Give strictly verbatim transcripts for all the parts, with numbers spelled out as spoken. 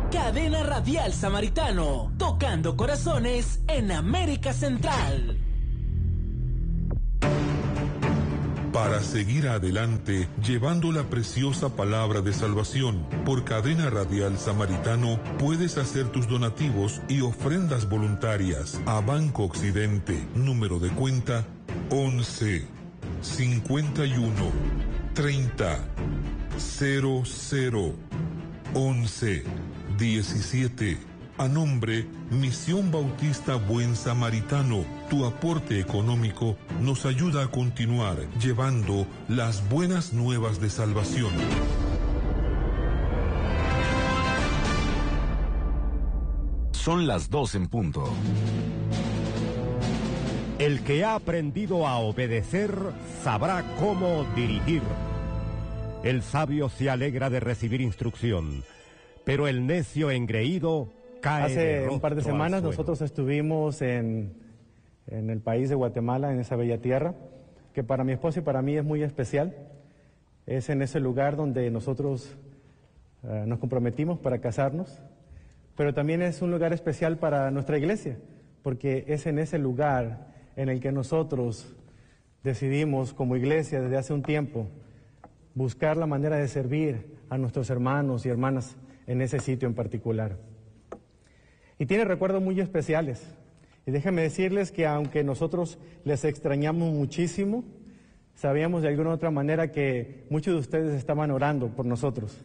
Cadena Radial Samaritano, tocando corazones en América Central. Para seguir adelante, llevando la preciosa palabra de salvación, por Cadena Radial Samaritano, puedes hacer tus donativos y ofrendas voluntarias a Banco Occidente, número de cuenta once, cincuenta y uno, treinta, cero cero, once, diecisiete. A nombre Misión Bautista Buen Samaritano, tu aporte económico nos ayuda a continuar llevando las buenas nuevas de salvación. Son las dos en punto. El que ha aprendido a obedecer sabrá cómo dirigir. El sabio se alegra de recibir instrucción, pero el necio engreído cae. Hace un par de semanas nosotros estuvimos en, en el país de Guatemala, en esa bella tierra, que para mi esposa y para mí es muy especial. Es en ese lugar donde nosotros uh, nos comprometimos para casarnos, pero también es un lugar especial para nuestra iglesia, porque es en ese lugar en el que nosotros decidimos como iglesia desde hace un tiempo buscar la manera de servir a nuestros hermanos y hermanas en ese sitio en particular. Y tiene recuerdos muy especiales. Y déjenme decirles que aunque nosotros les extrañamos muchísimo, sabíamos de alguna u otra manera que muchos de ustedes estaban orando por nosotros.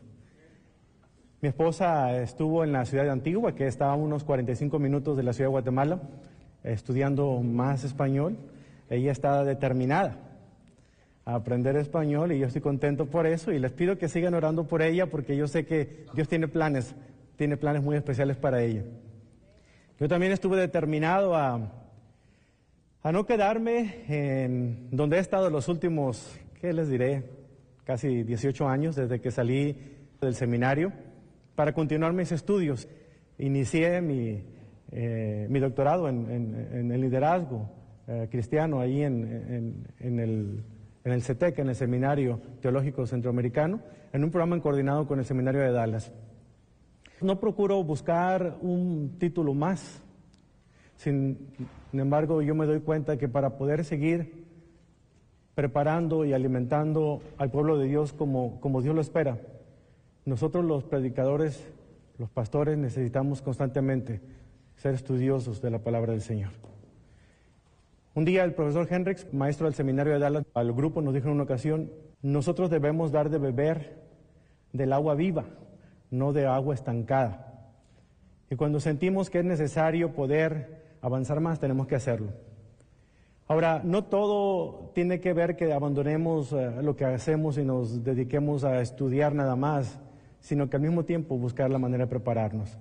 Mi esposa estuvo en la ciudad de Antigua, que está a unos cuarenta y cinco minutos de la ciudad de Guatemala, estudiando más español. Ella está determinada a aprender español y yo estoy contento por eso y les pido que sigan orando por ella porque yo sé que Dios tiene planes, tiene planes muy especiales para ella. Yo también estuve determinado a, a no quedarme en donde he estado los últimos, ¿qué les diré? Casi dieciocho años desde que salí del seminario para continuar mis estudios. Inicié mi, eh, mi doctorado en, en, en el liderazgo eh, cristiano ahí en, en, en el... en el CETEC, en el Seminario Teológico Centroamericano, en un programa coordinado con el Seminario de Dallas. No procuro buscar un título más, sin, sin embargo yo me doy cuenta que para poder seguir preparando y alimentando al pueblo de Dios como, como Dios lo espera, nosotros los predicadores, los pastores necesitamos constantemente ser estudiosos de la palabra del Señor. Un día el profesor Hendricks, maestro del seminario de Dallas, al grupo nos dijo en una ocasión, nosotros debemos dar de beber del agua viva, no de agua estancada. Y cuando sentimos que es necesario poder avanzar más, tenemos que hacerlo. Ahora, no todo tiene que ver que abandonemos uh, lo que hacemos y nos dediquemos a estudiar nada más, sino que al mismo tiempo buscar la manera de prepararnos.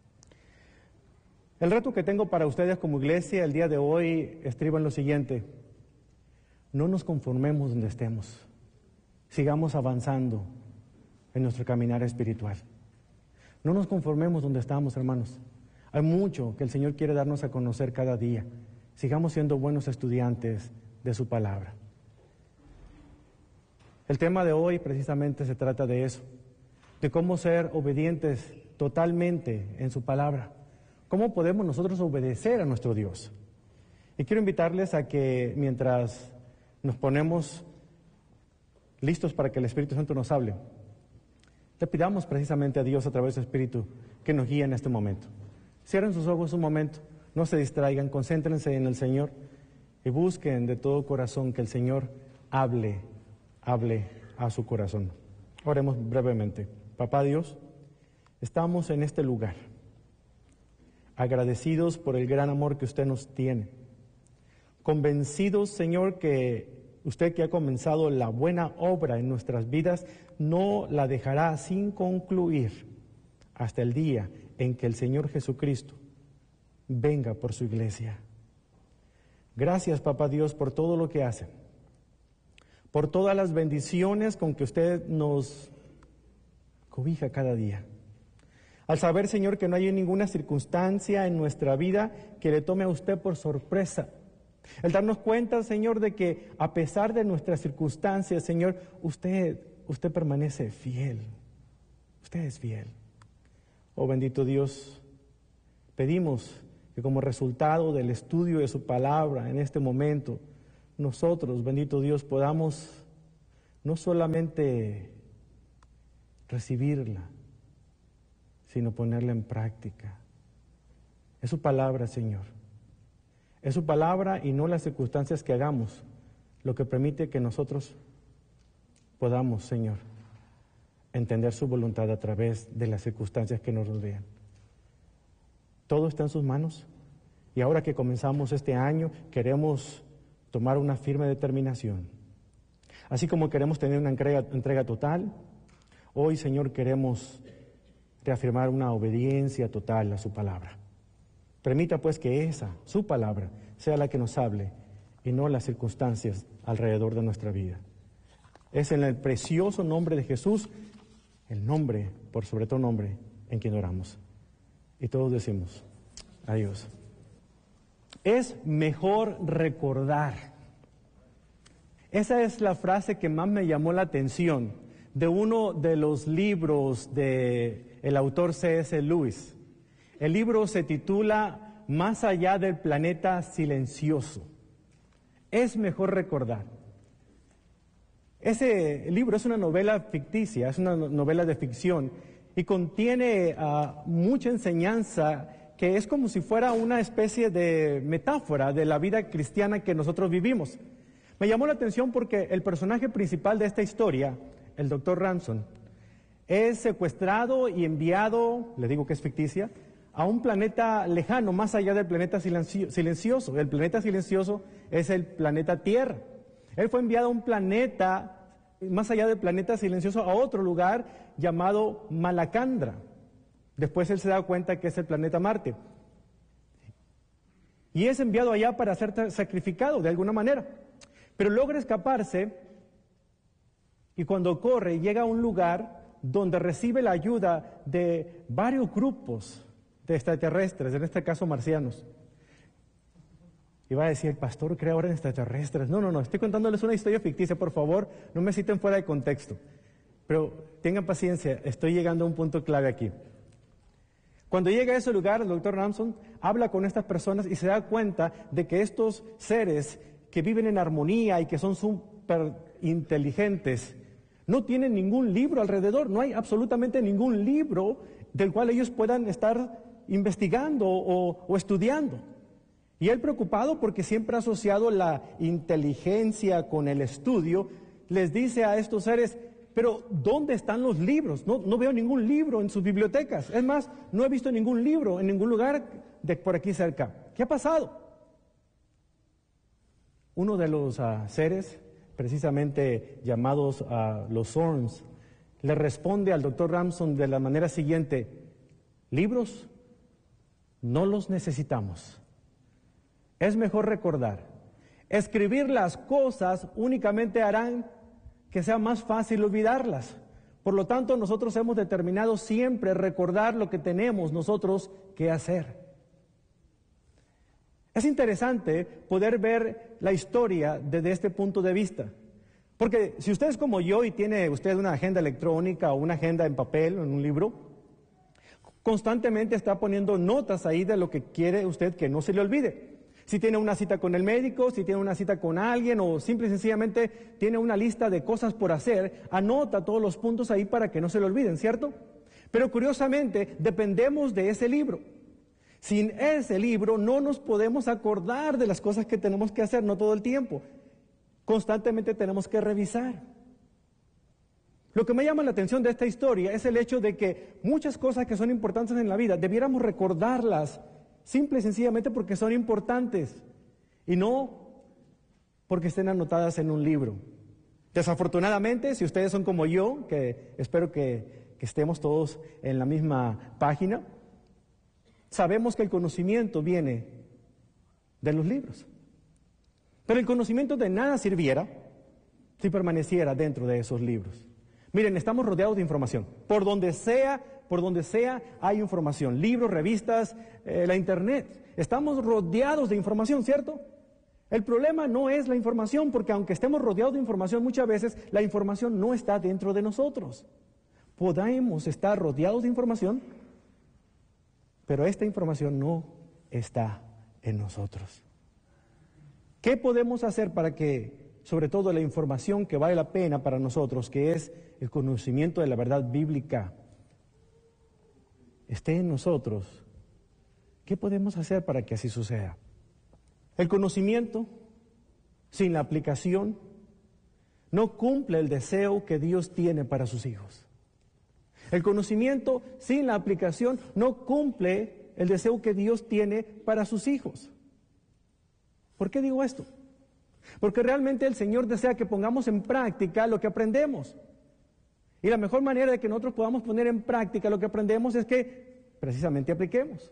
El reto que tengo para ustedes como iglesia el día de hoy estriba en lo siguiente: no nos conformemos donde estemos, sigamos avanzando en nuestro caminar espiritual. No nos conformemos donde estamos, hermanos. Hay mucho que el Señor quiere darnos a conocer cada día. Sigamos siendo buenos estudiantes de su palabra. El tema de hoy precisamente se trata de eso, de cómo ser obedientes totalmente en su palabra. ¿Cómo podemos nosotros obedecer a nuestro Dios? Y quiero invitarles a que mientras nos ponemos listos para que el Espíritu Santo nos hable, le pidamos precisamente a Dios a través del Espíritu que nos guíe en este momento. Cierren sus ojos un momento, no se distraigan, concéntrense en el Señor y busquen de todo corazón que el Señor hable, hable a su corazón. Oremos brevemente. Papá Dios, estamos en este lugar, agradecidos por el gran amor que usted nos tiene, convencidos, Señor, que usted que ha comenzado la buena obra en nuestras vidas, no la dejará sin concluir hasta el día en que el Señor Jesucristo venga por su iglesia. Gracias, Papá Dios, por todo lo que hace, por todas las bendiciones con que usted nos cobija cada día. Al saber, Señor, que no hay ninguna circunstancia en nuestra vida que le tome a usted por sorpresa. El darnos cuenta, Señor, de que a pesar de nuestras circunstancias, Señor, usted, usted permanece fiel. Usted es fiel. Oh bendito Dios, pedimos que como resultado del estudio de su palabra en este momento, nosotros, bendito Dios, podamos no solamente recibirla, sino ponerla en práctica. Es su palabra, Señor. Es su palabra y no las circunstancias que hagamos lo que permite que nosotros podamos, Señor, entender su voluntad a través de las circunstancias que nos rodean. Todo está en sus manos y ahora que comenzamos este año queremos tomar una firme determinación. Así como queremos tener una entrega, entrega total, hoy, Señor, queremos reafirmar una obediencia total a su palabra. Permita pues que esa, su palabra, sea la que nos hable y no las circunstancias alrededor de nuestra vida. Es en el precioso nombre de Jesús, el nombre, por sobre todo nombre, en quien oramos. Y todos decimos, adiós. Es mejor recordar. Esa es la frase que más me llamó la atención de uno de los libros del autor C S Lewis. El libro se titula Más allá del planeta silencioso. Es mejor recordar. Ese libro es una novela ficticia, es una novela de ficción y contiene uh, mucha enseñanza que es como si fuera una especie de metáfora de la vida cristiana que nosotros vivimos. Me llamó la atención porque el personaje principal de esta historia, el doctor Ramson, es secuestrado y enviado, le digo que es ficticia, a un planeta lejano, más allá del planeta silencio, silencioso. El planeta silencioso es el planeta Tierra. Él fue enviado a un planeta, más allá del planeta silencioso, a otro lugar llamado Malacandra. Después él se da cuenta que es el planeta Marte. Y es enviado allá para ser sacrificado de alguna manera. Pero logra escaparse y cuando corre llega a un lugar donde recibe la ayuda de varios grupos de extraterrestres, en este caso marcianos. Y va a decir, el pastor cree ahora en extraterrestres. No, no, no, estoy contándoles una historia ficticia, por favor, no me citen fuera de contexto. Pero tengan paciencia, estoy llegando a un punto clave aquí. Cuando llega a ese lugar, el doctor Ramson habla con estas personas y se da cuenta de que estos seres que viven en armonía y que son súper inteligentes, no tienen ningún libro alrededor, no hay absolutamente ningún libro del cual ellos puedan estar investigando o, o estudiando. Y él, preocupado porque siempre ha asociado la inteligencia con el estudio, les dice a estos seres, pero ¿dónde están los libros? No, no veo ningún libro en sus bibliotecas. Es más, no he visto ningún libro en ningún lugar de por aquí cerca. ¿Qué ha pasado? Uno de los uh, seres, precisamente llamados uh, los Zorns, le responde al doctor Ramson de la manera siguiente: libros no los necesitamos. Es mejor recordar. Escribir las cosas únicamente harán que sea más fácil olvidarlas. Por lo tanto, nosotros hemos determinado siempre recordar lo que tenemos nosotros que hacer. Es interesante poder ver la historia desde este punto de vista. Porque si usted es como yo y tiene usted una agenda electrónica o una agenda en papel o en un libro, constantemente está poniendo notas ahí de lo que quiere usted que no se le olvide. Si tiene una cita con el médico, si tiene una cita con alguien o simple y sencillamente tiene una lista de cosas por hacer, anota todos los puntos ahí para que no se le olviden, ¿cierto? Pero curiosamente dependemos de ese libro. Sin ese libro no nos podemos acordar de las cosas que tenemos que hacer, no todo el tiempo. Constantemente tenemos que revisar. Lo que me llama la atención de esta historia es el hecho de que muchas cosas que son importantes en la vida debiéramos recordarlas simple y sencillamente porque son importantes y no porque estén anotadas en un libro. Desafortunadamente, si ustedes son como yo, que espero que, que estemos todos en la misma página, sabemos que el conocimiento viene de los libros. Pero el conocimiento de nada sirviera si permaneciera dentro de esos libros. Miren, estamos rodeados de información. Por donde sea, por donde sea hay información. Libros, revistas, eh, la internet. Estamos rodeados de información, ¿cierto? El problema no es la información, porque aunque estemos rodeados de información, muchas veces la información no está dentro de nosotros. Podemos estar rodeados de información, Pero esta información no está en nosotros. ¿Qué podemos hacer para que, sobre todo, la información que vale la pena para nosotros, que es el conocimiento de la verdad bíblica, esté en nosotros? ¿Qué podemos hacer para que así suceda? El conocimiento sin la aplicación no cumple el deseo que Dios tiene para sus hijos. El conocimiento sin la aplicación no cumple el deseo que Dios tiene para sus hijos. ¿Por qué digo esto? Porque realmente el Señor desea que pongamos en práctica lo que aprendemos. Y la mejor manera de que nosotros podamos poner en práctica lo que aprendemos es que precisamente apliquemos.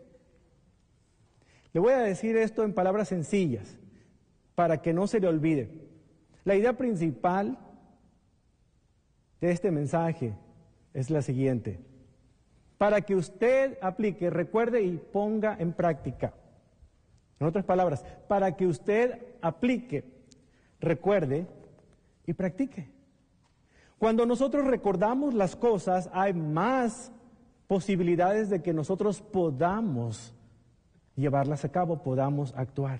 Le voy a decir esto en palabras sencillas, para que no se le olvide. La idea principal de este mensaje es la siguiente: para que usted aplique, recuerde y ponga en práctica. En otras palabras, para que usted aplique, recuerde y practique. Cuando nosotros recordamos las cosas, hay más posibilidades de que nosotros podamos llevarlas a cabo, podamos actuar.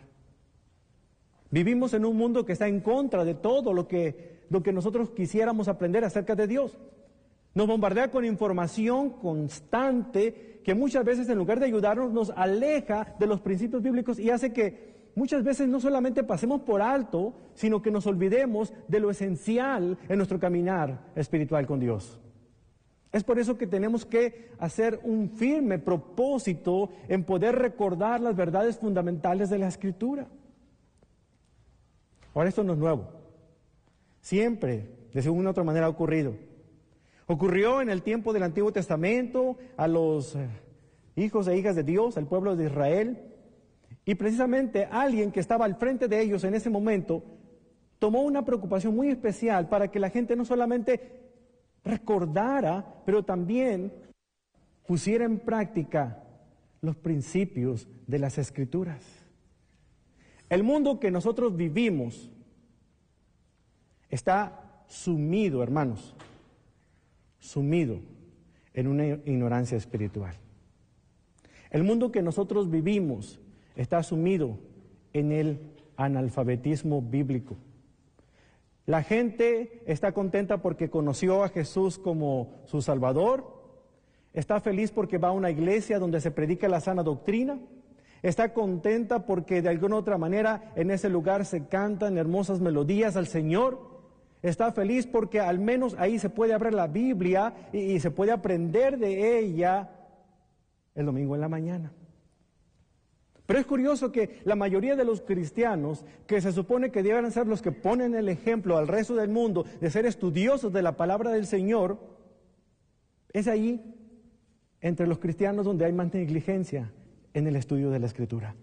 Vivimos en un mundo que está en contra de todo lo que, lo que nosotros quisiéramos aprender acerca de Dios. Nos bombardea con información constante que muchas veces, en lugar de ayudarnos, nos aleja de los principios bíblicos y hace que muchas veces no solamente pasemos por alto, sino que nos olvidemos de lo esencial en nuestro caminar espiritual con Dios. Es por eso que tenemos que hacer un firme propósito en poder recordar las verdades fundamentales de la Escritura. Ahora, esto no es nuevo. Siempre, de una u otra manera, ha ocurrido. Ocurrió en el tiempo del Antiguo Testamento a los hijos e hijas de Dios, al pueblo de Israel, y precisamente alguien que estaba al frente de ellos en ese momento tomó una preocupación muy especial para que la gente no solamente recordara, pero también pusiera en práctica los principios de las Escrituras. El mundo que nosotros vivimos está sumido, hermanos, sumido en una ignorancia espiritual. El mundo que nosotros vivimos está sumido en el analfabetismo bíblico. La gente está contenta porque conoció a Jesús como su Salvador, está feliz porque va a una iglesia donde se predica la sana doctrina, está contenta porque de alguna u otra manera en ese lugar se cantan hermosas melodías al Señor, está feliz porque al menos ahí se puede abrir la Biblia y, y se puede aprender de ella el domingo en la mañana. Pero es curioso que la mayoría de los cristianos, que se supone que deben ser los que ponen el ejemplo al resto del mundo de ser estudiosos de la palabra del Señor, es ahí, entre los cristianos, donde hay más negligencia en el estudio de la Escritura.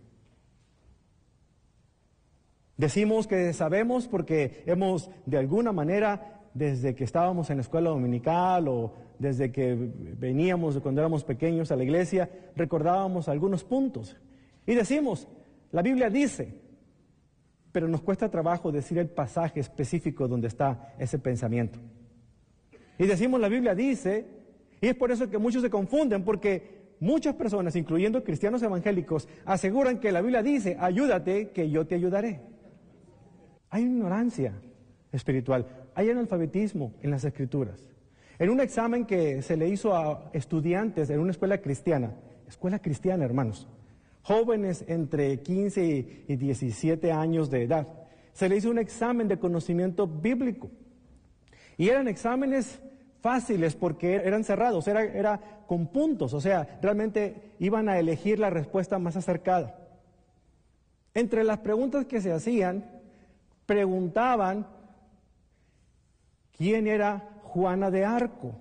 Decimos que sabemos porque hemos, de alguna manera, desde que estábamos en la escuela dominical o desde que veníamos cuando éramos pequeños a la iglesia, recordábamos algunos puntos. Y decimos, la Biblia dice, pero nos cuesta trabajo decir el pasaje específico donde está ese pensamiento. Y decimos, la Biblia dice, y es por eso que muchos se confunden, porque muchas personas, incluyendo cristianos evangélicos, aseguran que la Biblia dice, ayúdate, que yo te ayudaré. Hay ignorancia espiritual, hay analfabetismo en las Escrituras. En un examen que se le hizo a estudiantes en una escuela cristiana, escuela cristiana, hermanos, jóvenes entre quince y diecisiete años de edad, se le hizo un examen de conocimiento bíblico. Y eran exámenes fáciles porque eran cerrados, era, era con puntos, o sea, realmente iban a elegir la respuesta más acercada. Entre las preguntas que se hacían, preguntaban quién era Juana de Arco.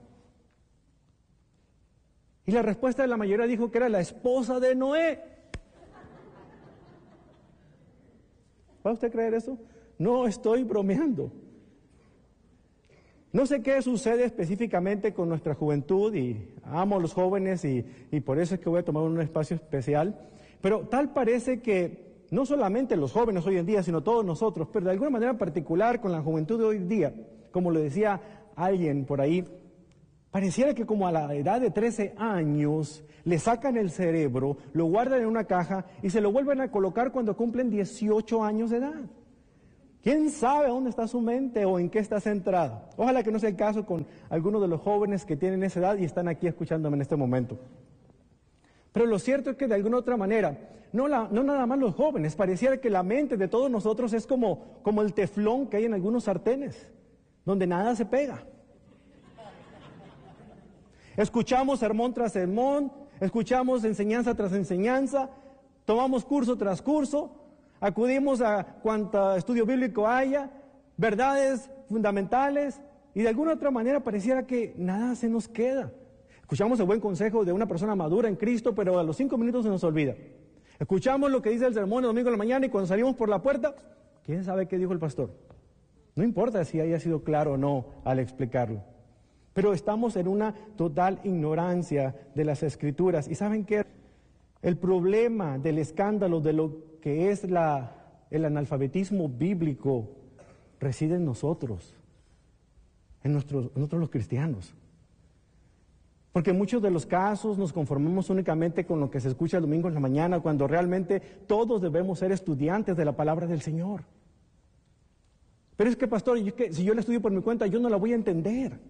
Y la respuesta de la mayoría dijo que era la esposa de Noé. ¿Va usted a creer eso? No estoy bromeando. No sé qué sucede específicamente con nuestra juventud y amo a los jóvenes y, y por eso es que voy a tomar un espacio especial, pero tal parece que no solamente los jóvenes hoy en día, sino todos nosotros, pero de alguna manera particular con la juventud de hoy en día, como le decía alguien por ahí, Pareciera que como a la edad de trece años le sacan el cerebro, lo guardan en una caja y se lo vuelven a colocar cuando cumplen dieciocho años de edad. ¿Quién sabe dónde está su mente o en qué está centrada? Ojalá que no sea el caso con algunos de los jóvenes que tienen esa edad y están aquí escuchándome en este momento. Pero lo cierto es que de alguna otra manera, no, la, no nada más los jóvenes, pareciera que la mente de todos nosotros es como, como el teflón que hay en algunos sartenes, donde nada se pega. Escuchamos sermón tras sermón, escuchamos enseñanza tras enseñanza, tomamos curso tras curso, acudimos a cuanto estudio bíblico haya, verdades fundamentales, y de alguna otra manera pareciera que nada se nos queda. Escuchamos el buen consejo de una persona madura en Cristo, pero a los cinco minutos se nos olvida. Escuchamos lo que dice el sermón el domingo en la mañana y cuando salimos por la puerta, ¿quién sabe qué dijo el pastor? No importa si haya sido claro o no al explicarlo. Pero estamos en una total ignorancia de las Escrituras. ¿Y saben qué? El problema del escándalo de lo que es la, el analfabetismo bíblico reside en nosotros, en, nuestros, en nosotros los cristianos. Porque en muchos de los casos nos conformamos únicamente con lo que se escucha el domingo en la mañana, cuando realmente todos debemos ser estudiantes de la palabra del Señor. Pero es que, pastor, yo, que, si yo la estudio por mi cuenta, yo no la voy a entender.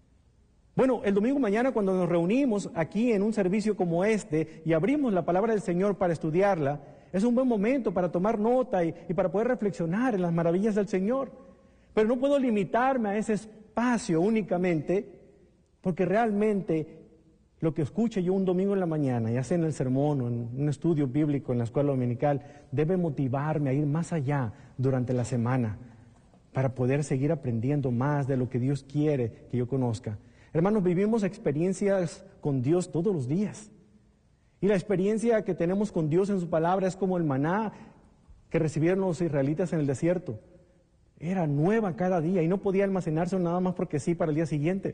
Bueno, el domingo mañana cuando nos reunimos aquí en un servicio como este y abrimos la palabra del Señor para estudiarla, es un buen momento para tomar nota y, y para poder reflexionar en las maravillas del Señor. Pero no puedo limitarme a ese espacio únicamente, porque realmente lo que escuche yo un domingo en la mañana, ya sea en el sermón o en un estudio bíblico en la escuela dominical, debe motivarme a ir más allá durante la semana para poder seguir aprendiendo más de lo que Dios quiere que yo conozca. Hermanos, vivimos experiencias con Dios todos los días. Y la experiencia que tenemos con Dios en su palabra es como el maná que recibieron los israelitas en el desierto. Era nueva cada día y no podía almacenarse nada más porque sí para el día siguiente.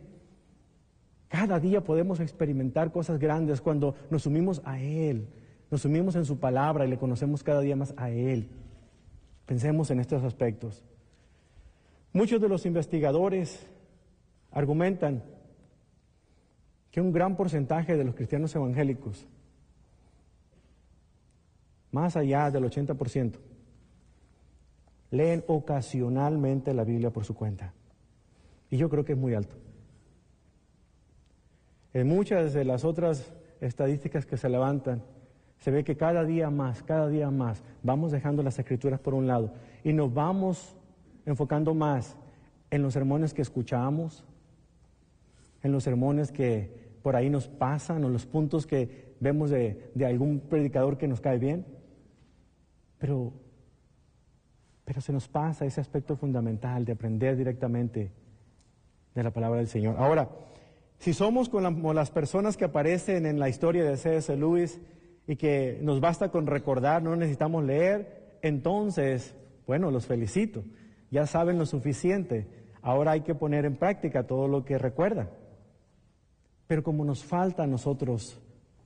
Cada día podemos experimentar cosas grandes cuando nos sumimos a Él, nos sumimos en su palabra y le conocemos cada día más a Él. Pensemos en estos aspectos. Muchos de los investigadores argumentan que un gran porcentaje de los cristianos evangélicos, más allá del ochenta por ciento, leen ocasionalmente la Biblia por su cuenta. Y yo creo que es muy alto. En muchas de las otras estadísticas que se levantan, se ve que cada día más, cada día más, vamos dejando las Escrituras por un lado y nos vamos enfocando más en los sermones que escuchamos, en los sermones que por ahí nos pasan o los puntos que vemos de, de algún predicador que nos cae bien. Pero, pero se nos pasa ese aspecto fundamental de aprender directamente de la palabra del Señor. Ahora, si somos como la, las personas que aparecen en la historia de C S Lewis y que nos basta con recordar, no necesitamos leer, entonces, bueno, los felicito. Ya saben lo suficiente. Ahora hay que poner en práctica todo lo que recuerdan. Pero como nos falta a nosotros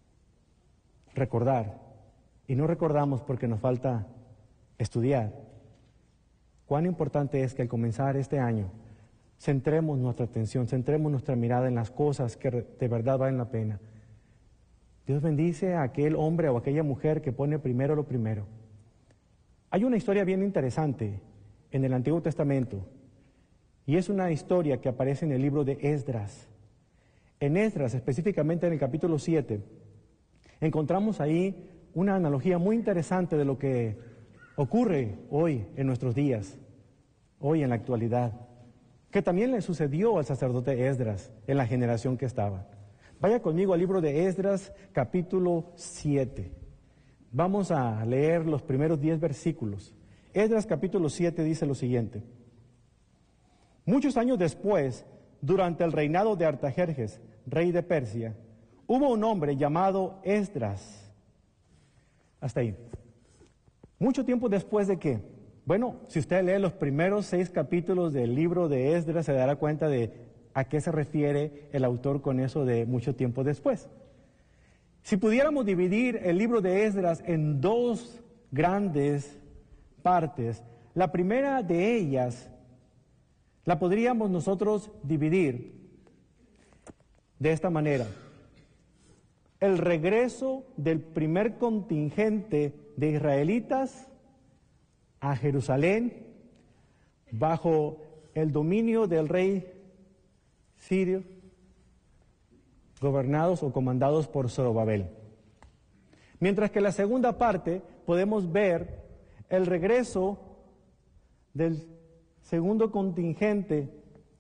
recordar, y no recordamos porque nos falta estudiar, cuán importante es que al comenzar este año centremos nuestra atención, centremos nuestra mirada en las cosas que de verdad valen la pena. Dios bendice a aquel hombre o aquella mujer que pone primero lo primero. Hay una historia bien interesante en el Antiguo Testamento, y es una historia que aparece en el libro de Esdras. En Esdras, específicamente en el capítulo siete, encontramos ahí una analogía muy interesante de lo que ocurre hoy en nuestros días, hoy en la actualidad, que también le sucedió al sacerdote Esdras en la generación que estaba. Vaya conmigo al libro de Esdras, capítulo siete. Vamos a leer los primeros diez versículos. Esdras, capítulo siete, dice lo siguiente. Muchos años después, durante el reinado de Artajerjes, rey de Persia, hubo un hombre llamado Esdras. Hasta ahí. Mucho tiempo después de qué? Bueno, si usted lee los primeros seis capítulos del libro de Esdras, se dará cuenta de a qué se refiere el autor con eso de mucho tiempo después. Si pudiéramos dividir el libro de Esdras en dos grandes partes, la primera de ellas la podríamos nosotros dividir de esta manera: el regreso del primer contingente de israelitas a Jerusalén bajo el dominio del rey sirio, gobernados o comandados por Zorobabel. Mientras que en la segunda parte podemos ver el regreso del segundo contingente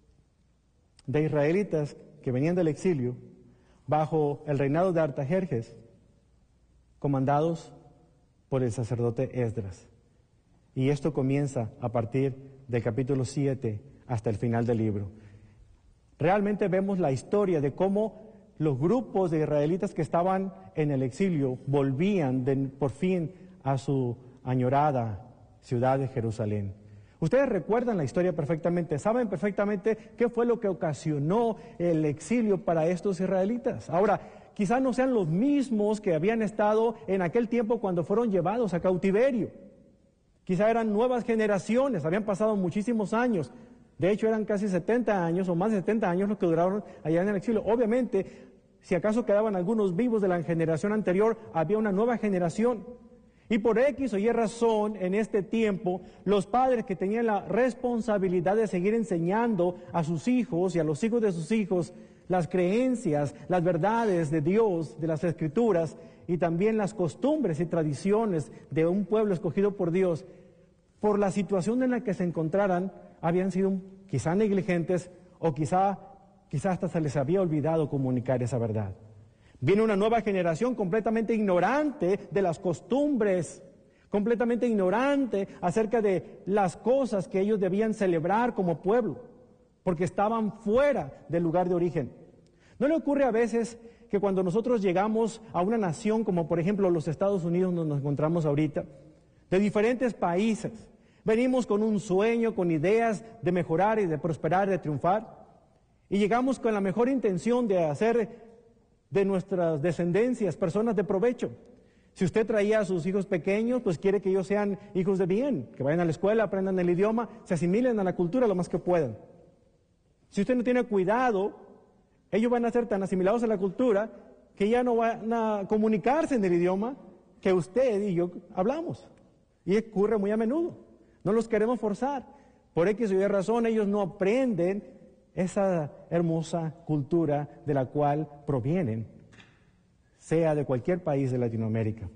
de israelitas que venían del exilio bajo el reinado de Artajerjes, comandados por el sacerdote Esdras. Y esto comienza a partir del capítulo siete hasta el final del libro. Realmente vemos la historia de cómo los grupos de israelitas que estaban en el exilio volvían de, por fin a su añorada ciudad de Jerusalén. Ustedes recuerdan la historia perfectamente, saben perfectamente qué fue lo que ocasionó el exilio para estos israelitas. Ahora, quizás no sean los mismos que habían estado en aquel tiempo cuando fueron llevados a cautiverio. Quizás eran nuevas generaciones, habían pasado muchísimos años. De hecho, eran casi setenta años o más de setenta años los que duraron allá en el exilio. Obviamente, si acaso quedaban algunos vivos de la generación anterior, había una nueva generación. Y por X o Y razón, en este tiempo, los padres que tenían la responsabilidad de seguir enseñando a sus hijos y a los hijos de sus hijos las creencias, las verdades de Dios, de las Escrituras, y también las costumbres y tradiciones de un pueblo escogido por Dios, por la situación en la que se encontraran, habían sido quizá negligentes o quizá, quizá hasta se les había olvidado comunicar esa verdad. Viene una nueva generación completamente ignorante de las costumbres, completamente ignorante acerca de las cosas que ellos debían celebrar como pueblo, porque estaban fuera del lugar de origen. ¿No le ocurre a veces que cuando nosotros llegamos a una nación, como por ejemplo los Estados Unidos donde nos encontramos ahorita, de diferentes países, venimos con un sueño, con ideas de mejorar y de prosperar, de triunfar, y llegamos con la mejor intención de hacer de nuestras descendencias personas de provecho? Si usted traía a sus hijos pequeños, pues quiere que ellos sean hijos de bien, que vayan a la escuela, aprendan el idioma, se asimilen a la cultura lo más que puedan. Si usted no tiene cuidado, ellos van a ser tan asimilados a la cultura que ya no van a comunicarse en el idioma que usted y yo hablamos. Y ocurre muy a menudo. No los queremos forzar. Por X o Y razón, ellos no aprenden esa hermosa cultura de la cual provienen, sea de cualquier país de Latinoamérica.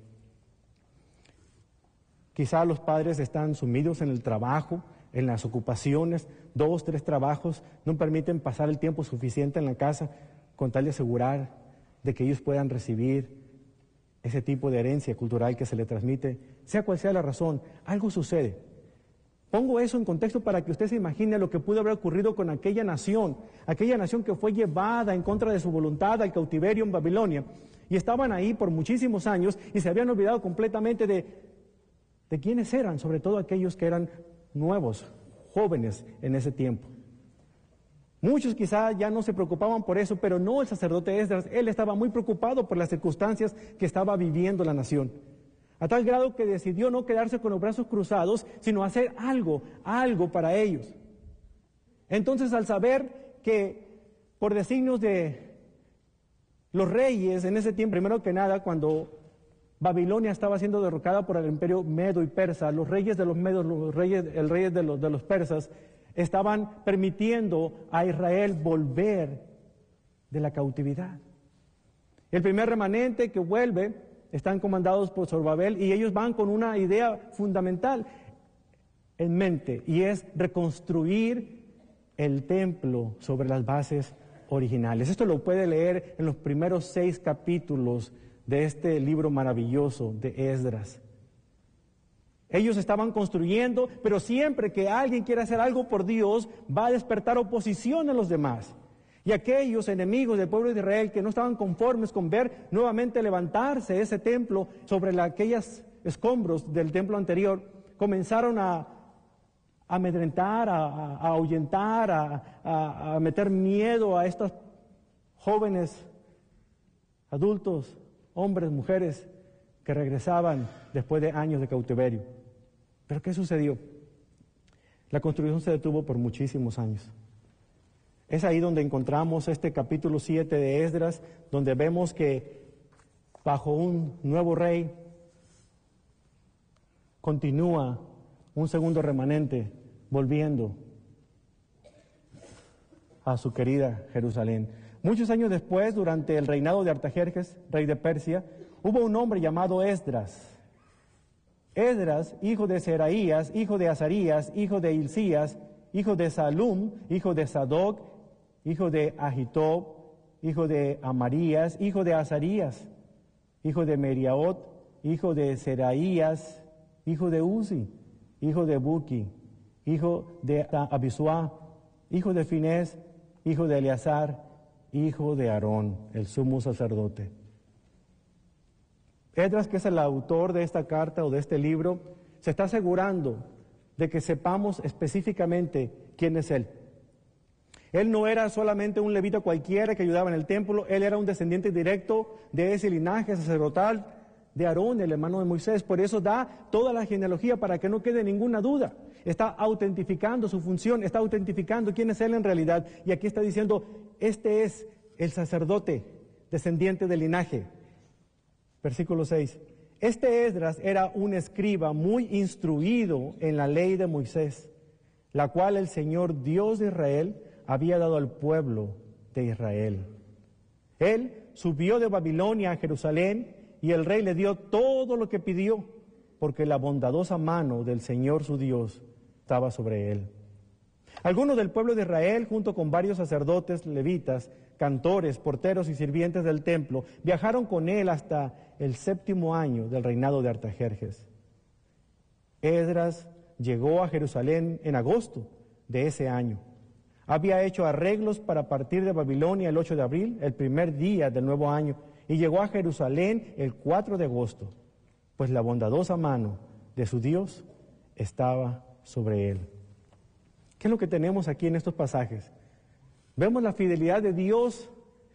Quizá los padres están sumidos en el trabajo, en las ocupaciones, dos, tres trabajos, no permiten pasar el tiempo suficiente en la casa con tal de asegurar de que ellos puedan recibir ese tipo de herencia cultural que se le transmite, sea cual sea la razón, algo sucede. Pongo eso en contexto para que usted se imagine lo que pudo haber ocurrido con aquella nación, aquella nación que fue llevada en contra de su voluntad al cautiverio en Babilonia, y estaban ahí por muchísimos años y se habían olvidado completamente de, de quiénes eran, sobre todo aquellos que eran nuevos, jóvenes en ese tiempo. Muchos quizá ya no se preocupaban por eso, pero no el sacerdote Esdras. Él estaba muy preocupado por las circunstancias que estaba viviendo la nación, a tal grado que decidió no quedarse con los brazos cruzados, sino hacer algo, algo para ellos. Entonces, al saber que por designios de los reyes en ese tiempo, primero que nada, cuando Babilonia estaba siendo derrocada por el imperio medo y persa, los reyes de los medos, los reyes, el rey de los, de los persas, estaban permitiendo a Israel volver de la cautividad. El primer remanente que vuelve están comandados por Zorobabel y ellos van con una idea fundamental en mente, y es reconstruir el templo sobre las bases originales. Esto lo puede leer en los primeros seis capítulos de este libro maravilloso de Esdras. Ellos estaban construyendo, pero siempre que alguien quiere hacer algo por Dios, va a despertar oposición a los demás. Y aquellos enemigos del pueblo de Israel que no estaban conformes con ver nuevamente levantarse ese templo sobre la, aquellos escombros del templo anterior, comenzaron a, a amedrentar, a, a, a ahuyentar, a, a, a meter miedo a estos jóvenes, adultos, hombres, mujeres, que regresaban después de años de cautiverio. ¿Pero qué sucedió? La construcción se detuvo por muchísimos años. Es ahí donde encontramos este capítulo siete de Esdras, donde vemos que bajo un nuevo rey continúa un segundo remanente volviendo a su querida Jerusalén. Muchos años después, durante el reinado de Artajerjes, rey de Persia, hubo un hombre llamado Esdras. Esdras, hijo de Seraías, hijo de Azarías, hijo de Hilcías, hijo de Salum, hijo de Sadoc, hijo de Ahitob, hijo de Amarías, hijo de Azarías, hijo de Meriaot, hijo de Seraías, hijo de Uzi, hijo de Buki, hijo de Abisua, hijo de Finés, hijo de Eleazar, hijo de Aarón, el sumo sacerdote. Esdras, que es el autor de esta carta o de este libro, se está asegurando de que sepamos específicamente quién es él. Él no era solamente un levita cualquiera que ayudaba en el templo, él era un descendiente directo de ese linaje sacerdotal de Aarón, el hermano de Moisés. Por eso da toda la genealogía para que no quede ninguna duda. Está autentificando su función, está autentificando quién es él en realidad. Y aquí está diciendo, este es el sacerdote descendiente del linaje. Versículo seis. Este Esdras era un escriba muy instruido en la ley de Moisés, la cual el Señor Dios de Israel había dado al pueblo de Israel. Él subió de Babilonia a Jerusalén y el rey le dio todo lo que pidió, porque la bondadosa mano del Señor su Dios estaba sobre él. Algunos del pueblo de Israel, junto con varios sacerdotes, levitas, cantores, porteros y sirvientes del templo, viajaron con él hasta el séptimo año del reinado de Artajerjes. Esdras llegó a Jerusalén en agosto de ese año. Había hecho arreglos para partir de Babilonia el ocho de abril, el primer día del nuevo año, y llegó a Jerusalén el cuatro de agosto, pues la bondadosa mano de su Dios estaba sobre él. ¿Qué es lo que tenemos aquí en estos pasajes? Vemos la fidelidad de Dios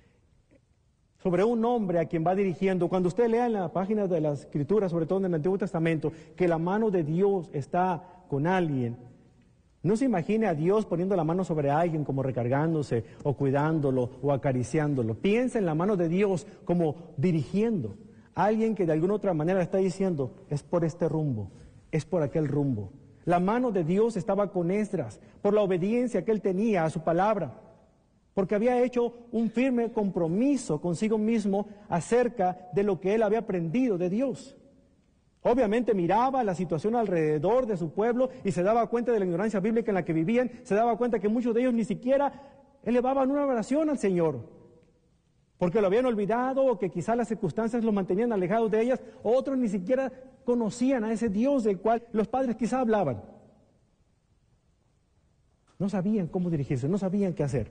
sobre un hombre a quien va dirigiendo. Cuando usted lea en la página de la Escritura, sobre todo en el Antiguo Testamento, que la mano de Dios está con alguien, no se imagine a Dios poniendo la mano sobre alguien como recargándose o cuidándolo o acariciándolo. Piensa en la mano de Dios como dirigiendo a alguien que de alguna otra manera está diciendo, es por este rumbo, es por aquel rumbo. La mano de Dios estaba con Esdras por la obediencia que él tenía a su palabra, porque había hecho un firme compromiso consigo mismo acerca de lo que él había aprendido de Dios. Obviamente miraba la situación alrededor de su pueblo y se daba cuenta de la ignorancia bíblica en la que vivían, se daba cuenta que muchos de ellos ni siquiera elevaban una oración al Señor, porque lo habían olvidado o que quizás las circunstancias los mantenían alejados de ellas, o otros ni siquiera conocían a ese Dios del cual los padres quizás hablaban. No sabían cómo dirigirse, no sabían qué hacer.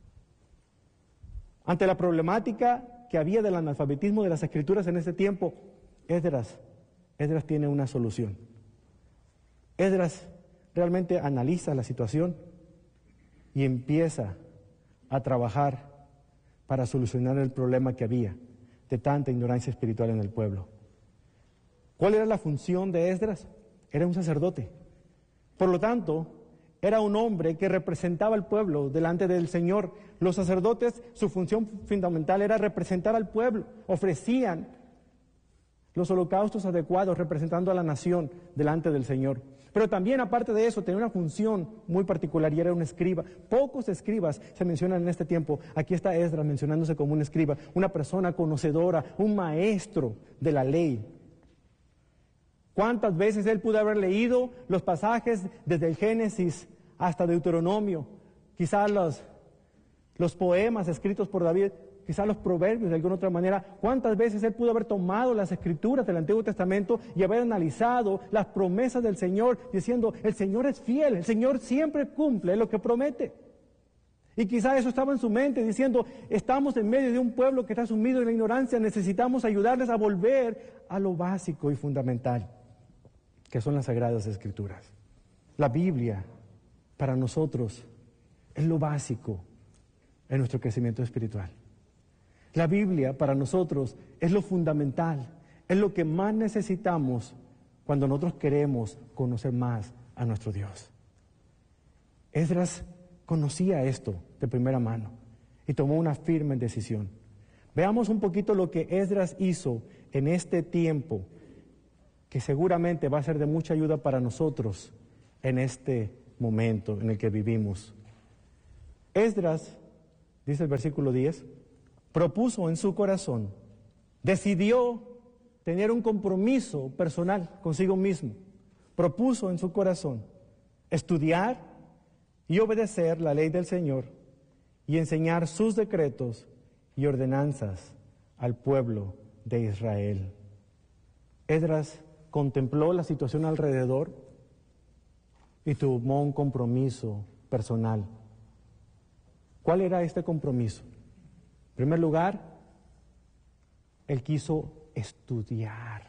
Ante la problemática que había del analfabetismo de las Escrituras en ese tiempo, Esdras, Esdras tiene una solución. Esdras realmente analiza la situación y empieza a trabajar para solucionar el problema que había de tanta ignorancia espiritual en el pueblo. ¿Cuál era la función de Esdras? Era un sacerdote. Por lo tanto, era un hombre que representaba al pueblo delante del Señor. Los sacerdotes, su función fundamental era representar al pueblo. Ofrecían los holocaustos adecuados representando a la nación delante del Señor. Pero también, aparte de eso, tenía una función muy particular y era un escriba. Pocos escribas se mencionan en este tiempo. Aquí está Esdras mencionándose como un escriba, una persona conocedora, un maestro de la ley. ¿Cuántas veces él pudo haber leído los pasajes desde el Génesis hasta Deuteronomio? Quizás los, los poemas escritos por David, quizás los proverbios de alguna otra manera. ¿Cuántas veces él pudo haber tomado las Escrituras del Antiguo Testamento y haber analizado las promesas del Señor diciendo, el Señor es fiel, el Señor siempre cumple lo que promete? Y quizás eso estaba en su mente diciendo, estamos en medio de un pueblo que está sumido en la ignorancia, necesitamos ayudarles a volver a lo básico y fundamental, que son las Sagradas Escrituras. La Biblia, para nosotros, es lo básico en nuestro crecimiento espiritual. La Biblia, para nosotros, es lo fundamental, es lo que más necesitamos cuando nosotros queremos conocer más a nuestro Dios. Esdras conocía esto de primera mano y tomó una firme decisión. Veamos un poquito lo que Esdras hizo en este tiempo, que seguramente va a ser de mucha ayuda para nosotros en este momento en el que vivimos. Esdras, dice el versículo diez, propuso en su corazón, decidió tener un compromiso personal consigo mismo. Propuso en su corazón estudiar y obedecer la ley del Señor y enseñar sus decretos y ordenanzas al pueblo de Israel. Esdras contempló la situación alrededor y tomó un compromiso personal. ¿Cuál era este compromiso? En primer lugar, él quiso estudiar.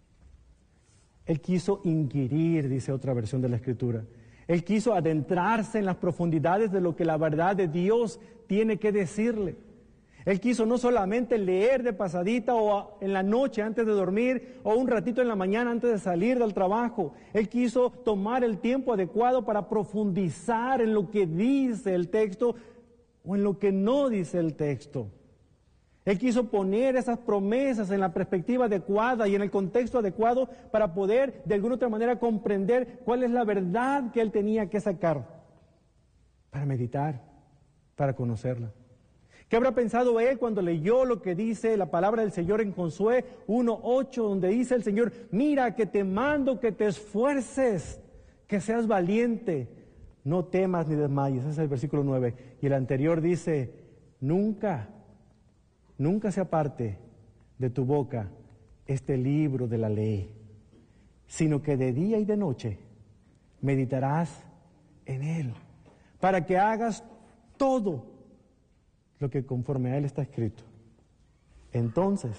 Él quiso inquirir, dice otra versión de la Escritura. Él quiso adentrarse en las profundidades de lo que la verdad de Dios tiene que decirle. Él quiso no solamente leer de pasadita o en la noche antes de dormir o un ratito en la mañana antes de salir del trabajo. Él quiso tomar el tiempo adecuado para profundizar en lo que dice el texto o en lo que no dice el texto. Él quiso poner esas promesas en la perspectiva adecuada y en el contexto adecuado para poder de alguna otra manera comprender cuál es la verdad que él tenía que sacar, para meditar, para conocerla. ¿Qué habrá pensado él cuando leyó lo que dice la palabra del Señor en Josué uno ocho, donde dice el Señor, mira que te mando que te esfuerces, que seas valiente, no temas ni desmayes? Ese es el versículo nueve. Y el anterior dice, nunca Nunca se aparte de tu boca este libro de la ley, sino que de día y de noche meditarás en él, para que hagas todo lo que conforme a él está escrito. Entonces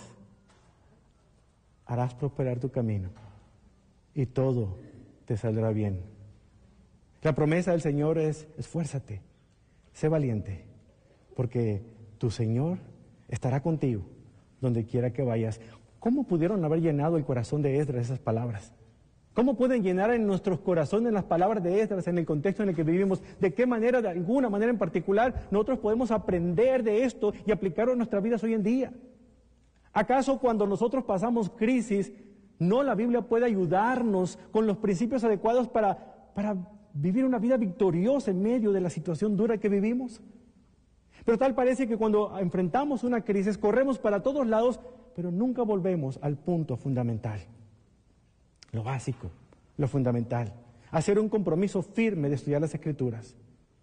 harás prosperar tu camino y todo te saldrá bien. La promesa del Señor es, esfuérzate, sé valiente, porque tu Señor estará contigo donde quiera que vayas. ¿Cómo pudieron haber llenado el corazón de Esdras esas palabras? ¿Cómo pueden llenar en nuestros corazones las palabras de Esdras en el contexto en el que vivimos? ¿De qué manera, de alguna manera en particular, nosotros podemos aprender de esto y aplicarlo en nuestras vidas hoy en día? ¿Acaso cuando nosotros pasamos crisis, no la Biblia puede ayudarnos con los principios adecuados para, para vivir una vida victoriosa en medio de la situación dura que vivimos? Pero tal parece que cuando enfrentamos una crisis corremos para todos lados, pero nunca volvemos al punto fundamental, lo básico, lo fundamental, hacer un compromiso firme de estudiar las Escrituras.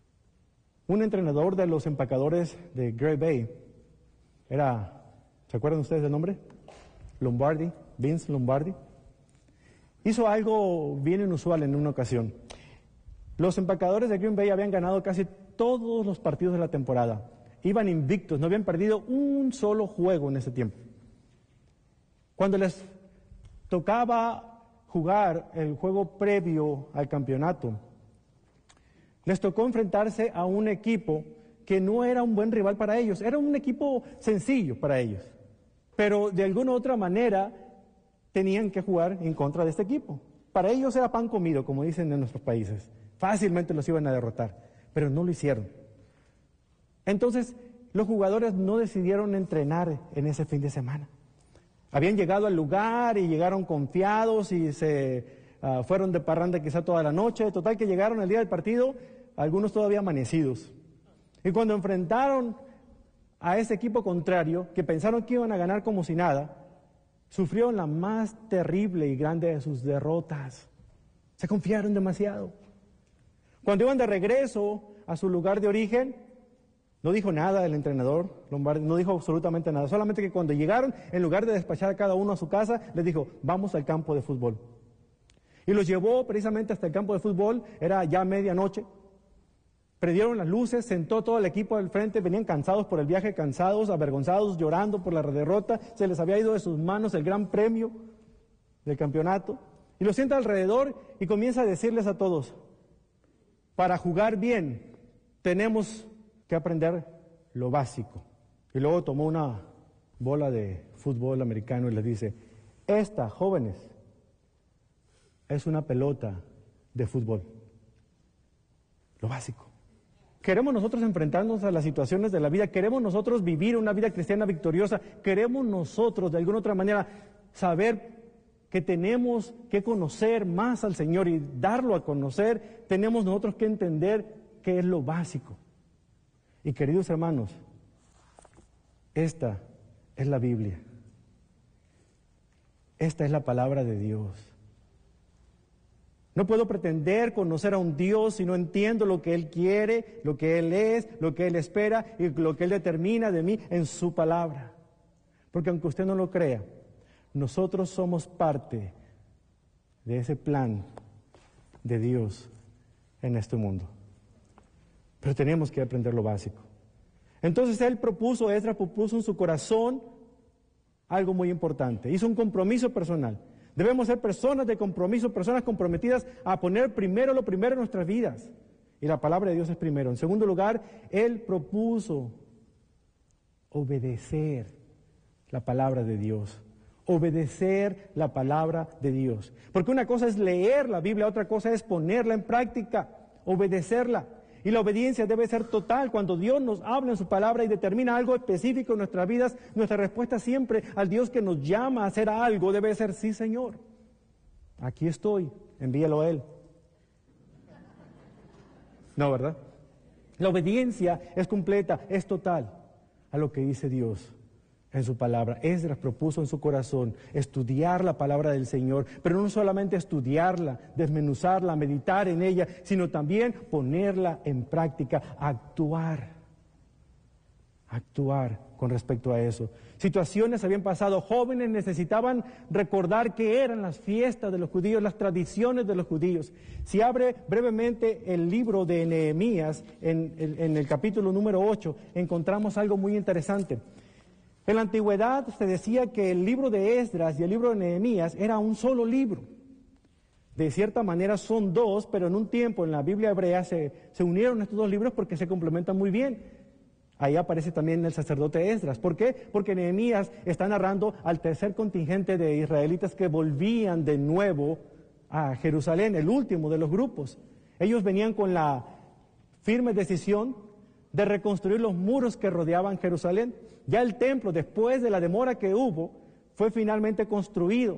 Un entrenador de los empacadores de Grey Bay era, ¿se acuerdan ustedes del nombre? Lombardi, Vince Lombardi. Hizo algo bien inusual en una ocasión. Los empacadores de Green Bay habían ganado casi todos los partidos de la temporada. Iban invictos, no habían perdido un solo juego en ese tiempo. Cuando les tocaba jugar el juego previo al campeonato, les tocó enfrentarse a un equipo que no era un buen rival para ellos, era un equipo sencillo para ellos, pero de alguna u otra manera tenían que jugar en contra de este equipo. Para ellos era pan comido, como dicen en nuestros países. Fácilmente los iban a derrotar, pero no lo hicieron. Entonces, los jugadores no decidieron entrenar en ese fin de semana. Habían llegado al lugar y llegaron confiados y se uh, fueron de parranda quizá toda la noche. Total que llegaron el día del partido, algunos todavía amanecidos. Y cuando enfrentaron a ese equipo contrario, que pensaron que iban a ganar como si nada, sufrieron la más terrible y grande de sus derrotas. Se confiaron demasiado. Cuando iban de regreso a su lugar de origen, no dijo nada el entrenador Lombardi, no dijo absolutamente nada, solamente que cuando llegaron, en lugar de despachar a cada uno a su casa, les dijo, vamos al campo de fútbol. Y los llevó precisamente hasta el campo de fútbol, era ya medianoche, prendieron las luces, sentó todo el equipo al frente, venían cansados por el viaje, cansados, avergonzados, llorando por la derrota, se les había ido de sus manos el gran premio del campeonato, y los sienta alrededor y comienza a decirles a todos, para jugar bien tenemos que aprender lo básico. Y luego tomó una bola de fútbol americano y les dice, esta, jóvenes, es una pelota de fútbol. Lo básico. ¿Queremos nosotros enfrentarnos a las situaciones de la vida? ¿Queremos nosotros vivir una vida cristiana victoriosa? ¿Queremos nosotros de alguna otra manera saber que tenemos que conocer más al Señor y darlo a conocer? Tenemos nosotros que entender qué es lo básico. Y queridos hermanos, esta es la Biblia. Esta es la palabra de Dios. No puedo pretender conocer a un Dios si no entiendo lo que Él quiere, lo que Él es, lo que Él espera y lo que Él determina de mí en su palabra. Porque aunque usted no lo crea, nosotros somos parte de ese plan de Dios en este mundo. Pero tenemos que aprender lo básico. Entonces Él propuso, Esdras propuso en su corazón algo muy importante. Hizo un compromiso personal. Debemos ser personas de compromiso, personas comprometidas a poner primero lo primero en nuestras vidas. Y la palabra de Dios es primero. En segundo lugar, Él propuso obedecer la palabra de Dios. Obedecer la palabra de Dios. Porque una cosa es leer la Biblia, otra cosa es ponerla en práctica, obedecerla. Y la obediencia debe ser total. Cuando Dios nos habla en su palabra y determina algo específico en nuestras vidas, nuestra respuesta siempre al Dios que nos llama a hacer algo debe ser: sí, Señor, aquí estoy, envíalo a Él. No, ¿verdad? La obediencia es completa, es total a lo que dice Dios en su palabra. Esdras propuso en su corazón estudiar la palabra del Señor, pero no solamente estudiarla, desmenuzarla, meditar en ella, sino también ponerla en práctica, actuar, actuar con respecto a eso. Situaciones habían pasado, jóvenes necesitaban recordar qué eran las fiestas de los judíos, las tradiciones de los judíos. Si abre brevemente el libro de Nehemías, en, en, en el capítulo número ocho, encontramos algo muy interesante. En la antigüedad se decía que el libro de Esdras y el libro de Nehemías era un solo libro. De cierta manera son dos, pero en un tiempo en la Biblia hebrea se, se unieron estos dos libros porque se complementan muy bien. Ahí aparece también el sacerdote Esdras. ¿Por qué? Porque Nehemías está narrando al tercer contingente de israelitas que volvían de nuevo a Jerusalén, el último de los grupos. Ellos venían con la firme decisión de reconstruir los muros que rodeaban Jerusalén. Ya el templo, después de la demora que hubo, fue finalmente construido.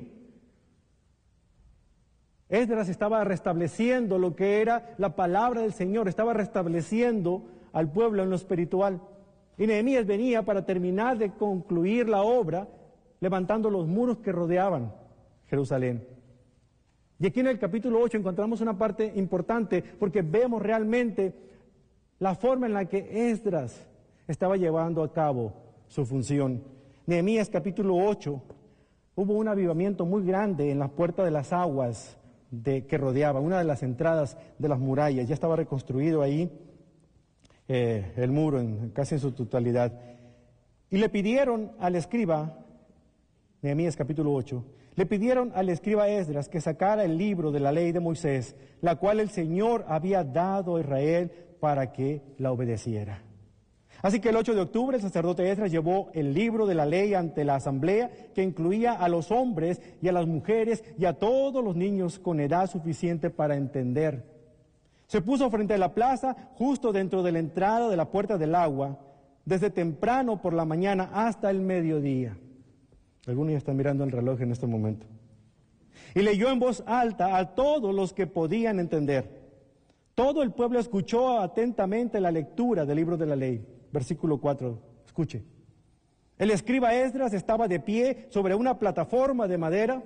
Esdras estaba restableciendo lo que era la palabra del Señor, estaba restableciendo al pueblo en lo espiritual. Y Nehemías venía para terminar de concluir la obra, levantando los muros que rodeaban Jerusalén. Y aquí en el capítulo ocho encontramos una parte importante, porque vemos realmente la forma en la que Esdras estaba llevando a cabo su función. Nehemías capítulo ocho, hubo un avivamiento muy grande en la puerta de las aguas de, que rodeaba, una de las entradas de las murallas. Ya estaba reconstruido ahí eh, el muro en, casi en su totalidad. Y le pidieron al escriba, Nehemías capítulo ocho, le pidieron al escriba Esdras que sacara el libro de la ley de Moisés, la cual el Señor había dado a Israel para que la obedeciera. Así que el ocho de octubre el sacerdote Esdras llevó el libro de la ley ante la asamblea, que incluía a los hombres y a las mujeres y a todos los niños con edad suficiente para entender. Se puso frente a la plaza, justo dentro de la entrada de la puerta del agua, desde temprano por la mañana hasta el mediodía. Algunos ya están mirando el reloj en este momento. Y leyó en voz alta a todos los que podían entender. Todo el pueblo escuchó atentamente la lectura del libro de la ley. Versículo cuatro, escuche. El escriba Esdras estaba de pie sobre una plataforma de madera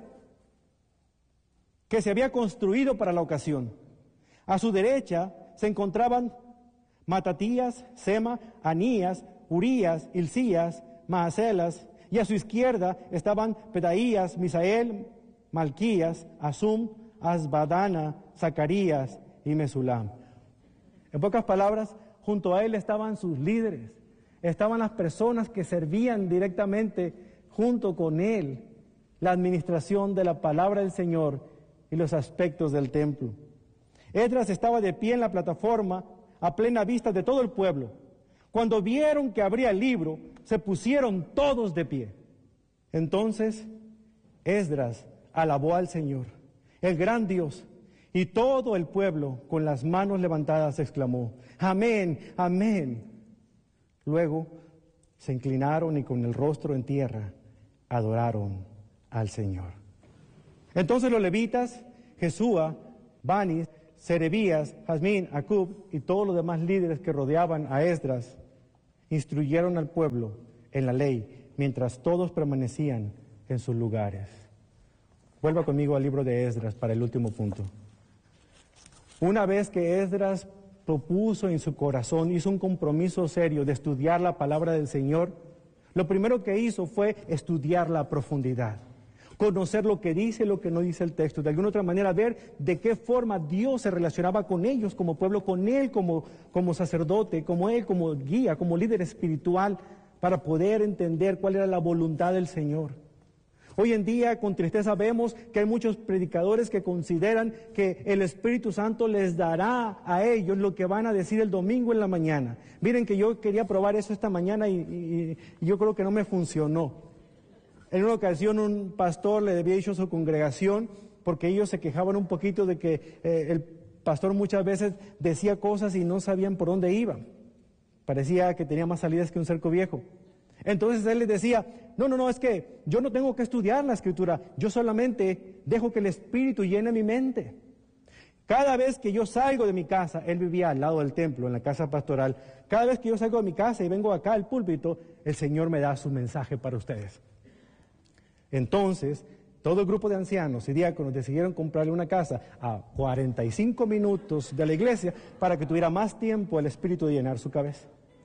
que se había construido para la ocasión. A su derecha se encontraban Matatías, Sema, Anías, Urías, Hilcías, Maaselas, y a su izquierda estaban Pedaías, Misael, Malquías, Asum, Asbadana, Zacarías y Mesulam. En pocas palabras, junto a él estaban sus líderes, estaban las personas que servían directamente junto con él la administración de la palabra del Señor y los aspectos del templo. Esdras estaba de pie en la plataforma a plena vista de todo el pueblo. Cuando vieron que abría el libro, se pusieron todos de pie. Entonces Esdras alabó al Señor, el gran Dios, Y todo el pueblo, con las manos levantadas, exclamó: amén, amén. Luego se inclinaron y con el rostro en tierra adoraron al Señor. Entonces los levitas, Jesúa, Bani, Serebías, Jazmín, Acub y todos los demás líderes que rodeaban a Esdras instruyeron al pueblo en la ley, mientras todos permanecían en sus lugares. Vuelva conmigo al libro de Esdras para el último punto. Una vez que Esdras propuso en su corazón, hizo un compromiso serio de estudiar la palabra del Señor, lo primero que hizo fue estudiarla a profundidad, conocer lo que dice y lo que no dice el texto, de alguna otra manera ver de qué forma Dios se relacionaba con ellos como pueblo, con Él como, como sacerdote, como Él como guía, como líder espiritual, para poder entender cuál era la voluntad del Señor. Hoy en día, con tristeza, vemos que hay muchos predicadores que consideran que el Espíritu Santo les dará a ellos lo que van a decir el domingo en la mañana. Miren que yo quería probar eso esta mañana y, y, y yo creo que no me funcionó. En una ocasión un pastor le había dicho a su congregación, porque ellos se quejaban un poquito de que eh, el pastor muchas veces decía cosas y no sabían por dónde iban. Parecía que tenía más salidas que un cerco viejo. Entonces él les decía: no, no, no, es que yo no tengo que estudiar la Escritura, yo solamente dejo que el Espíritu llene mi mente. Cada vez que yo salgo de mi casa, él vivía al lado del templo, en la casa pastoral, cada vez que yo salgo de mi casa y vengo acá al púlpito, el Señor me da su mensaje para ustedes. Entonces, todo el grupo de ancianos y diáconos decidieron comprarle una casa a cuarenta y cinco minutos de la iglesia para que tuviera más tiempo el Espíritu de llenar su cabeza.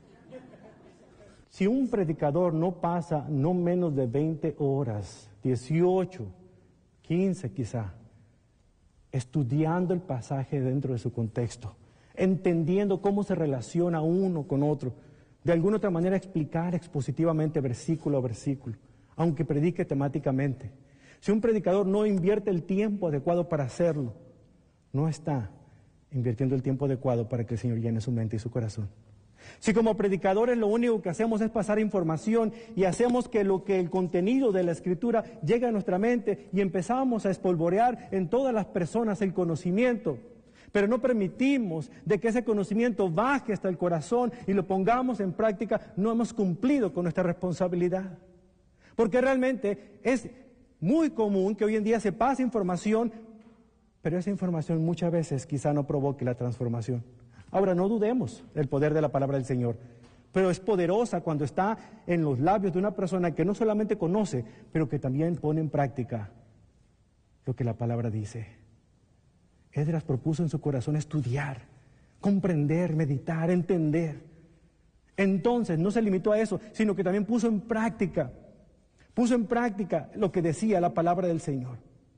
Si un predicador no pasa no menos de veinte horas, dieciocho, quince quizá, estudiando el pasaje dentro de su contexto, entendiendo cómo se relaciona uno con otro, de alguna otra manera explicar expositivamente versículo a versículo, aunque predique temáticamente. Si un predicador no invierte el tiempo adecuado para hacerlo, no está invirtiendo el tiempo adecuado para que el Señor llene su mente y su corazón. Si como predicadores lo único que hacemos es pasar información y hacemos que lo que el contenido de la Escritura llegue a nuestra mente y empezamos a espolvorear en todas las personas el conocimiento, pero no permitimos de que ese conocimiento baje hasta el corazón y lo pongamos en práctica, no hemos cumplido con nuestra responsabilidad. Porque realmente es muy común que hoy en día se pase información, pero esa información muchas veces quizá no provoque la transformación. Ahora, no dudemos del poder de la palabra del Señor, pero es poderosa cuando está en los labios de una persona que no solamente conoce, pero que también pone en práctica lo que la palabra dice. Esdras propuso en su corazón estudiar, comprender, meditar, entender. Entonces, no se limitó a eso, sino que también puso en práctica, puso en práctica lo que decía la palabra del Señor.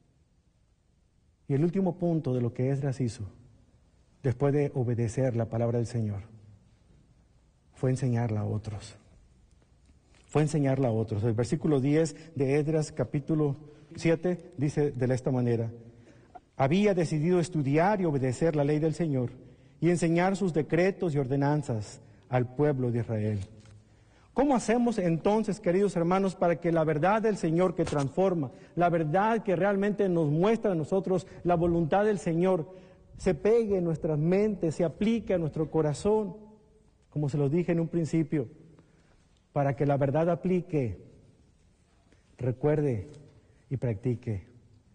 Y el último punto de lo que Esdras hizo, después de obedecer la palabra del Señor, fue enseñarla a otros. Fue enseñarla a otros. El versículo diez de Esdras capítulo siete dice de esta manera: había decidido estudiar y obedecer la ley del Señor y enseñar sus decretos y ordenanzas al pueblo de Israel. ¿Cómo hacemos entonces, queridos hermanos, para que la verdad del Señor que transforma, la verdad que realmente nos muestra a nosotros la voluntad del Señor, se pegue en nuestras mentes, se aplique a nuestro corazón? Como se lo dije en un principio, para que la verdad aplique, recuerde y practique.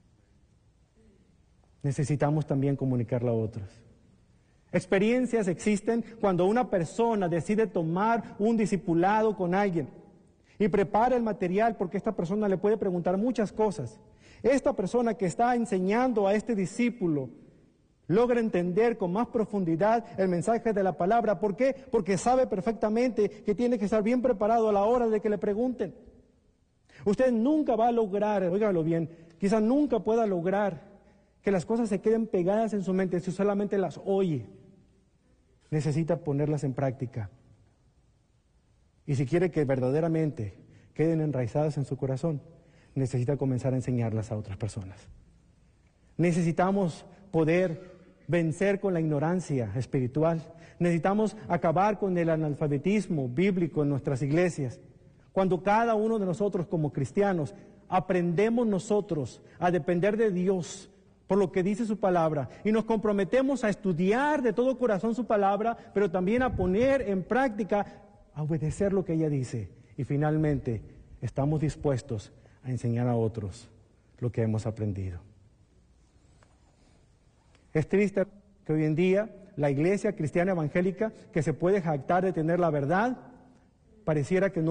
Necesitamos también comunicarla a otros. Experiencias existen cuando una persona decide tomar un discipulado con alguien y prepara el material, porque esta persona le puede preguntar muchas cosas. Esta persona que está enseñando a este discípulo logra entender con más profundidad el mensaje de la palabra. ¿Por qué? Porque sabe perfectamente que tiene que estar bien preparado a la hora de que le pregunten. Usted nunca va a lograr, óigalo bien, quizás nunca pueda lograr que las cosas se queden pegadas en su mente si solamente las oye. Necesita ponerlas en práctica. Y si quiere que verdaderamente queden enraizadas en su corazón, necesita comenzar a enseñarlas a otras personas. Necesitamos poder vencer con la ignorancia espiritual. Necesitamos acabar con el analfabetismo bíblico en nuestras iglesias. Cuando cada uno de nosotros como cristianos aprendemos nosotros a depender de Dios por lo que dice su palabra, y nos comprometemos a estudiar de todo corazón su palabra, pero también a poner en práctica, a obedecer lo que ella dice. Y finalmente, estamos dispuestos a enseñar a otros lo que hemos aprendido. Es triste que hoy en día la iglesia cristiana evangélica, que se puede jactar de tener la verdad, pareciera que no